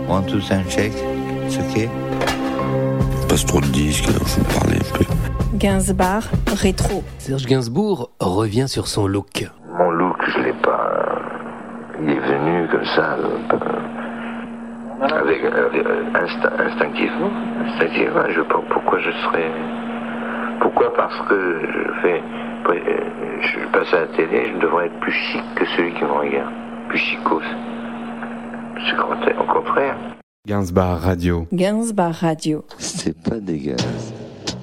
One, two, sound check. C'est ok. Passe trop de disques, alors je vais me parler un peu. Gainsbourg, rétro. Serge Gainsbourg revient sur son look. Mon look, je l'ai pas. Il est venu comme ça, instinctivement. Instinctivement, je sais pas pourquoi je serais. Pourquoi? Parce que je passe à la télé, je devrais être plus chic que celui qui me regarde. Plus chicos. C'est au contraire. Gainsbourg Radio. Gainsbourg Radio. C'est pas dégueulasse.